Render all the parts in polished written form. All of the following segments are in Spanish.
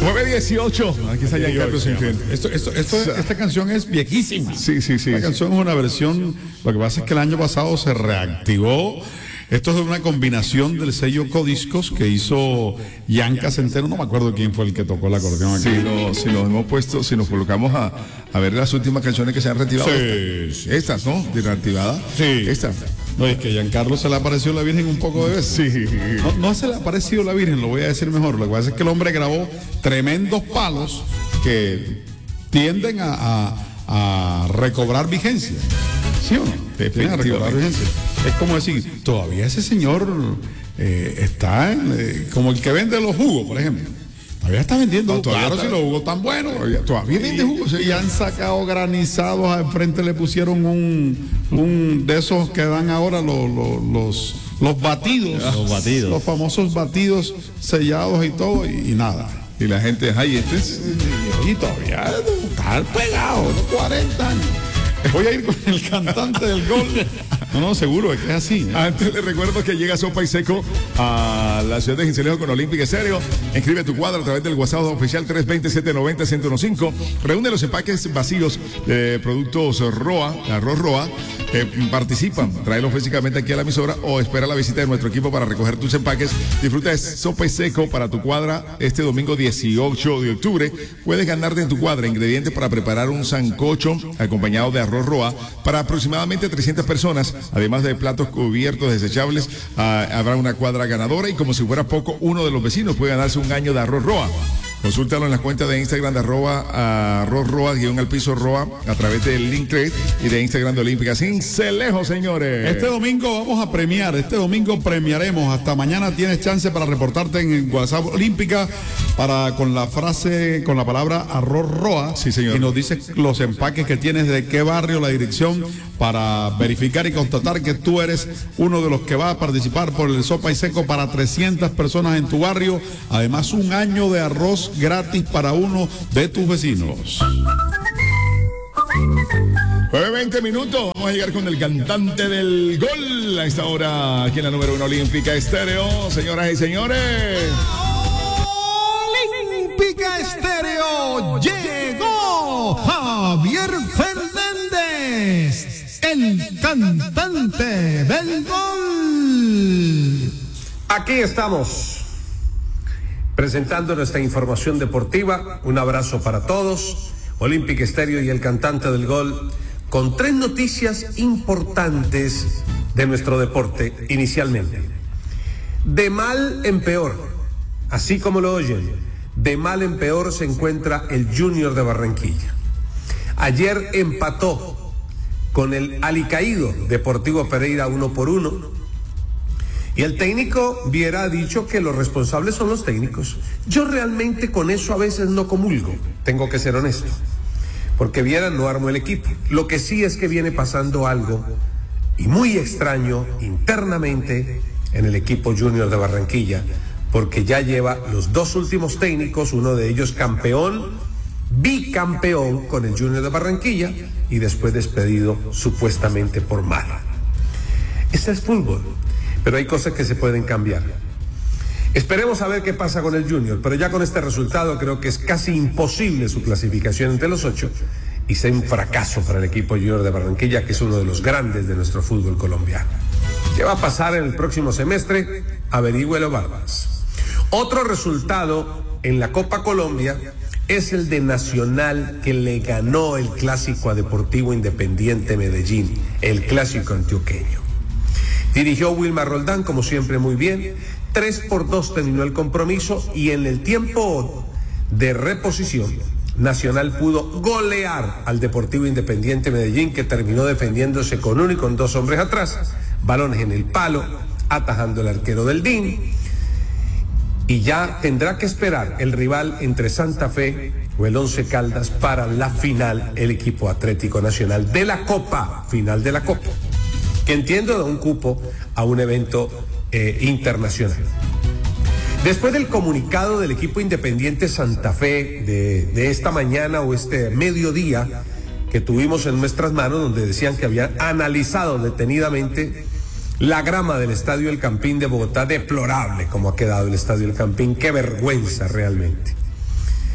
9:18. Aquí está Giancarlo Sinfín. Esta canción es viejísima. Sí. La canción es una versión. Lo que pasa es que el año pasado se reactivó. Esto es de una combinación del sello Codiscos que hizo Yanka Centeno. No me acuerdo quién fue el que tocó el acordeón aquí. Si nos hemos puesto, si nos colocamos a ver las últimas canciones que se han retirado. Sí. Estas, ¿no? De reactivada. Sí. Estas. No, es que Giancarlo se le ha aparecido la Virgen un poco de veces. Sí. No se le ha aparecido la Virgen, lo voy a decir mejor. Lo que pasa es que el hombre grabó tremendos palos que tienden a recobrar vigencia. ¿Sí o no? Tienden a recobrar vigencia. Es como decir, todavía ese señor está como el que vende los jugos, por ejemplo. Todavía está vendiendo. No, todavía claro, está, si los jugos están buenos. Todavía vende jugos. Y han sacado granizados. Al frente le pusieron un de esos que dan ahora los batidos. Los batidos. Los famosos batidos sellados y todo. Y nada. Y la gente, Y todavía está pegado, 40 años. Voy a ir con el cantante del gol. No, seguro, es que es así. Antes les recuerdo que llega Sopa y Seco a la ciudad de Sincelejo con Olímpica Estéreo. Inscribe tu cuadra a través del WhatsApp oficial 320-790-1015. Reúne los empaques vacíos de productos Roa, arroz Roa. Participan, tráelos físicamente aquí a la emisora o espera la visita de nuestro equipo para recoger tus empaques. Disfruta de Sopa y Seco para tu cuadra este domingo 18 de octubre. Puedes ganarte en tu cuadra ingredientes para preparar un sancocho acompañado de arroz Roa para aproximadamente 300 personas. Además de platos cubiertos desechables, habrá una cuadra ganadora y como si fuera poco, uno de los vecinos puede ganarse un año de arroz Roa. Consúltalo en las cuentas de Instagram de arroz Roa, _al piso Roa, a través del link trade y de Instagram de Olímpica Sincelejo, señores. Este domingo vamos a premiar, este domingo premiaremos. Hasta mañana tienes chance para reportarte en WhatsApp Olímpica con la frase, con la palabra arroz Roa. Sí, señor. Y nos dices los empaques que tienes, de qué barrio, la dirección, para verificar y constatar que tú eres uno de los que va a participar por el Sopa y Seco para 300 personas en tu barrio. Además, un año de arroz gratis para uno de tus vecinos. 20 minutos, vamos a llegar con el cantante del gol a esta hora aquí en la número 1 Olímpica Estéreo, señoras y señores. Olímpica Estéreo, llegó Javier Fernández, el cantante del gol. Aquí estamos presentando nuestra información deportiva. Un abrazo para todos. Olímpica Estéreo y el cantante del gol, con 3 noticias importantes de nuestro deporte inicialmente. De mal en peor, así como lo oyen, de mal en peor se encuentra el Junior de Barranquilla. Ayer empató con el alicaído Deportivo Pereira 1-1. Y el técnico Viera ha dicho que los responsables son los técnicos. Yo realmente con eso a veces no comulgo, tengo que ser honesto, porque Viera no armó el equipo. Lo que sí es que viene pasando algo, y muy extraño, internamente en el equipo Junior de Barranquilla, porque ya lleva los 2 últimos técnicos, uno de ellos campeón, bicampeón con el Junior de Barranquilla, y después despedido supuestamente por mal. Este es fútbol. Pero hay cosas que se pueden cambiar. Esperemos a ver qué pasa con el Junior, pero ya con este resultado creo que es casi imposible su clasificación entre los 8 y sea un fracaso para el equipo Junior de Barranquilla, que es uno de los grandes de nuestro fútbol colombiano. ¿Qué va a pasar en el próximo semestre? Averígüelo, Barbas. Otro resultado en la Copa Colombia es el de Nacional, que le ganó el clásico a Deportivo Independiente Medellín, el clásico antioqueño. Dirigió Wilmar Roldán, como siempre, muy bien. 3-2 terminó el compromiso y en el tiempo de reposición, Nacional pudo golear al Deportivo Independiente Medellín, que terminó defendiéndose con 1 y con 2 hombres atrás, balones en el palo, atajando el arquero del DIN. Y ya tendrá que esperar el rival entre Santa Fe o el Once Caldas para la final, el equipo Atlético Nacional de la Copa, final de la Copa, que entiendo da un cupo a un evento internacional. Después del comunicado del equipo Independiente Santa Fe de esta mañana o este mediodía que tuvimos en nuestras manos, donde decían que habían analizado detenidamente la grama del Estadio El Campín de Bogotá, deplorable como ha quedado el Estadio El Campín, qué vergüenza realmente.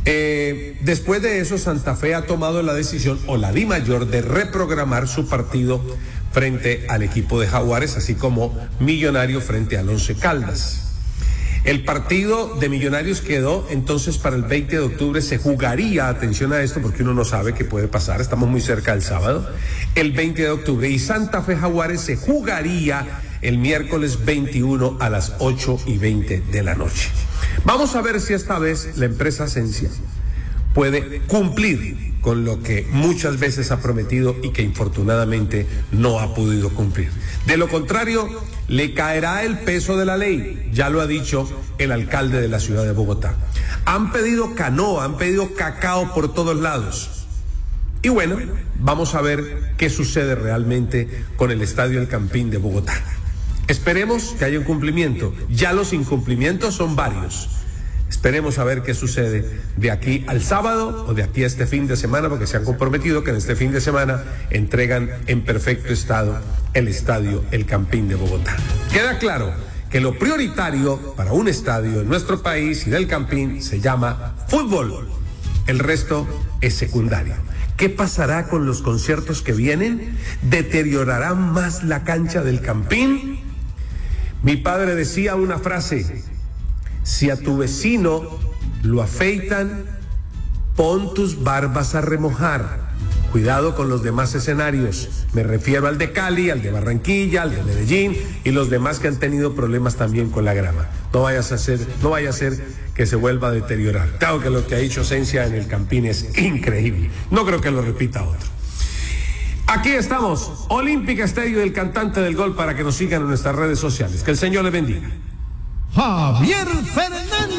Después de eso, Santa Fe ha tomado la decisión, o la DIMAYOR, de reprogramar su partido frente al equipo de Jaguares, así como Millonarios frente al Once Caldas. El partido de Millonarios quedó entonces para el 20 de octubre, se jugaría, atención a esto porque uno no sabe qué puede pasar, estamos muy cerca del sábado, el 20 de octubre, y Santa Fe Jaguares se jugaría el miércoles 21 a las 8:20 de la noche. Vamos a ver si esta vez la empresa Ascensia puede cumplir con lo que muchas veces ha prometido y que infortunadamente no ha podido cumplir. De lo contrario, le caerá el peso de la ley, ya lo ha dicho el alcalde de la ciudad de Bogotá. Han pedido canoa, han pedido cacao por todos lados. Y bueno, vamos a ver qué sucede realmente con el Estadio El Campín de Bogotá. Esperemos que haya un cumplimiento. Ya los incumplimientos son varios. Esperemos a ver qué sucede de aquí al sábado o de aquí a este fin de semana, porque se han comprometido que en este fin de semana entregan en perfecto estado el Estadio El Campín de Bogotá. Queda claro que lo prioritario para un estadio en nuestro país y del Campín se llama fútbol. El resto es secundario. ¿Qué pasará con los conciertos que vienen? ¿Deteriorarán más la cancha del Campín? Mi padre decía una frase: si a tu vecino lo afeitan, pon tus barbas a remojar. Cuidado con los demás escenarios. Me refiero al de Cali, al de Barranquilla, al de Medellín y los demás que han tenido problemas también con la grama. No vaya a ser que se vuelva a deteriorar. Claro que lo que ha dicho Ascensia en el Campín es increíble. No creo que lo repita otro. Aquí estamos, Olímpica Estéreo del Cantante del Gol, para que nos sigan en nuestras redes sociales. Que el Señor le bendiga. Javier Fernández.